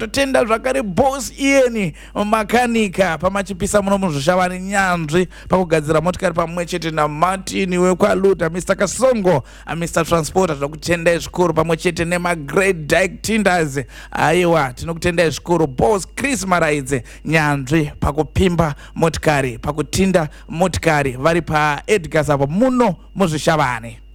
totenda zvakare boss iyeni makanika pamachipisa muno muzvishavani, nyanzvi pakugadzira motikari pamwe chete naMartin wekwaluta, Mr. Kasongo, Mr. Transporter. Tinokutendai zvikuru pamwe chete nemagreat Dyke Tinders. Aiwa, tinokutendai zvikuru boss Chris Maraidze, nyanzvi pakupimba motikari, pakutinda motikari vari paEdgars apo muno muzvishavani.